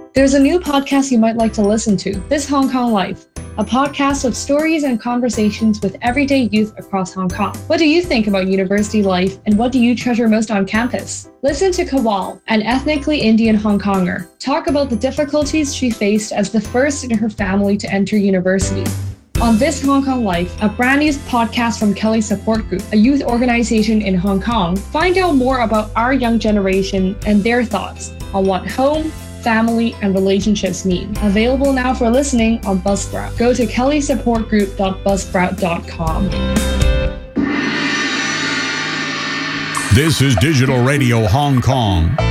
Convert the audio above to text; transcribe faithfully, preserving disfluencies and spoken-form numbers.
There's a new podcast you might like to listen to, This Hong Kong Life, a podcast of stories and conversations with everyday youth across Hong Kong. What do you think about university life, and what do you treasure most on campus? Listen to Kawal, an ethnically Indian Hong Konger, talk about the difficulties she faced as the first in her family to enter university. On This Hong Kong Life, a brand new podcast from Kelly Support Group, a youth organization in Hong Kong, find out more about our young generation and their thoughts on what home, family, and relationships mean. Available now for listening on Buzzsprout. Go to kelly support group dot buzzsprout dot com. This is Digital Radio Hong Kong.